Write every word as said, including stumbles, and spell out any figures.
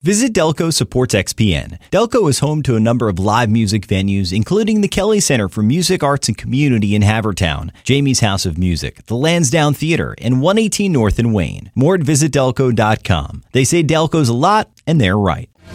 Visit Delco supports X P N. Delco is home to a number of live music venues, including the Kelly Center for Music, Arts, and Community in Havertown, Jamie's House of Music, the Lansdowne Theater, and one eighteen North in Wayne. More at visit delco dot com. They say Delco's a lot, and they're right.